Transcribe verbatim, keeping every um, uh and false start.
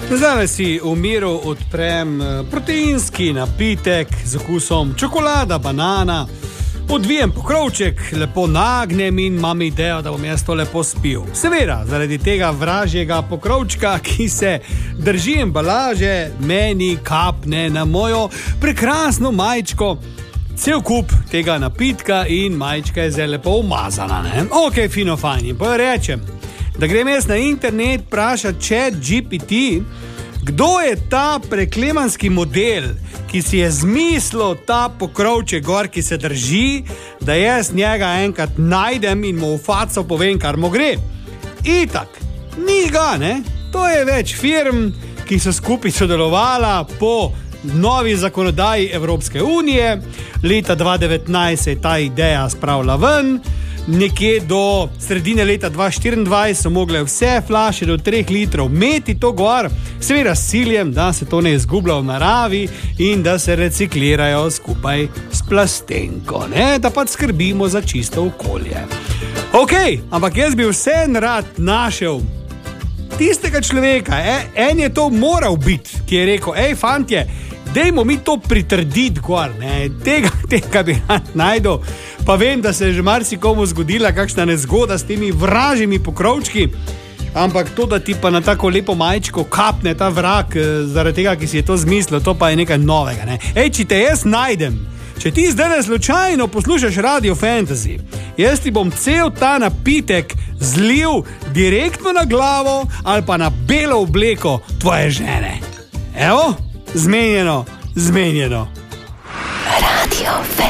Zdaj si v miru odprem proteinski napitek z okusom čokolada, banana, odvijem pokrovček, lepo nagnem in imam idejo, da bom jaz to lepo spil. Seveda, zaradi tega vražjega pokrovčka, ki se drži embalaže, meni kapne na mojo prekrasno majčko cel kup tega napitka in majčka je zelo lepo umazana. Ne? Ok, fino, fajn. In pa rečem, da grem jaz na internet vprašati Chat G P T, kdo je ta preklemanski model, ki si je zmislil ta pokrovček gor, ki se drži, da jaz njega enkrat najdem in mu v faco povem, kar mu gre. Itak, ni ga, ne? To je več firm, ki so skupaj sodelovala po novi zakonodaji Evropske unije. Leta dva tisoč devetnajst se je ta ideja spravila ven. Nekje do sredine leta dva tisoč štiriindvajset so mogle vse flaše do treh litrov meti to gor, seveda s ciljem, da se to ne izgublja v naravi in da se reciklirajo skupaj s plastenko, ne? Da pa skrbimo za čisto okolje. Ok, ampak jaz bi vse rad našel tistega človeka, e, en je to moral biti, ki je rekel, ej fantje, dajmo mi to pritrditi gor, ne? Tega, tega bi rad najdel. Pa vem, da se je že marsikomu zgodila kakšna nezgoda s temi vražjimi pokrovčki, ampak to, da ti pa na tako lepo majčko kapne ta vrak zaradi tega, ki si je to zmislil, to pa je nekaj novega. Ne? Ej, če te jaz najdem, če ti zdaj slučajno poslušaš Radio Fantasy, jaz ti bom cel ta napitek zlil direktno na glavo ali pa na belo obleko tvoje žene. Evo, zmenjeno, zmenjeno. Radio Fantasy.